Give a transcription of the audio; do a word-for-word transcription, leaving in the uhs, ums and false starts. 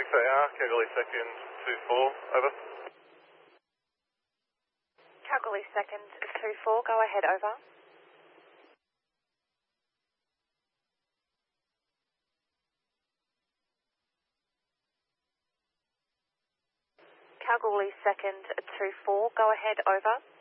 six A R, Kalgoorlie second two four, over. Kalgoorlie second two four, go ahead, over. Kalgoorlie second two four, go ahead, over.